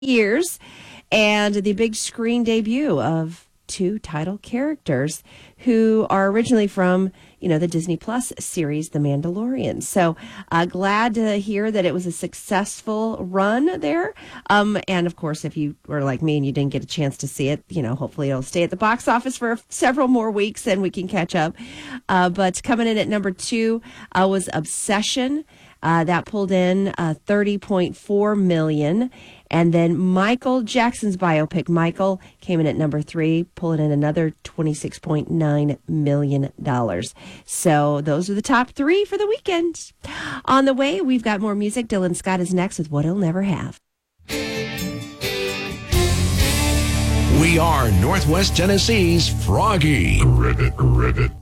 years, and the big screen debut of two title characters who are originally from, the Disney Plus series, The Mandalorian. So glad to hear that it was a successful run there. And of course, if you were like me and you didn't get a chance to see it, hopefully it'll stay at the box office for several more weeks and we can catch up. But coming in at number 2 was Obsession. That pulled in $30.4 million. And then Michael Jackson's biopic, Michael, came in at number 3, pulling in another $26.9 million. So those are the top 3 for the weekend. On the way, we've got more music. Dylan Scott is next with What He'll Never Have. We are Northwest Tennessee's Froggy. Ribbit.